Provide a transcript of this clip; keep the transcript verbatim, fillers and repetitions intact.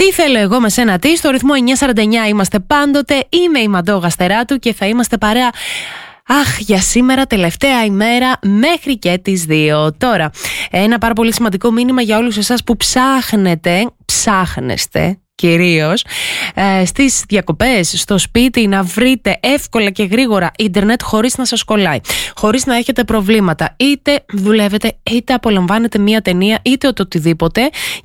Τι θέλω εγώ με σένα τι, στο ρυθμό εννιά σαράντα εννιά είμαστε πάντοτε. Είμαι η Μαντώ Γαστεράτου και θα είμαστε παρέα. Αχ, για σήμερα, τελευταία ημέρα, μέχρι και τις δύο. Τώρα, ένα πάρα πολύ σημαντικό μήνυμα για όλους εσάς που ψάχνετε, ψάχνεστε κυρίως ε, στις διακοπές, στο σπίτι, να βρείτε εύκολα και γρήγορα ίντερνετ χωρίς να σας κολλάει, χωρίς να έχετε προβλήματα. Είτε δουλεύετε, είτε απολαμβάνετε μία ταινία, είτε το οτιδήποτε,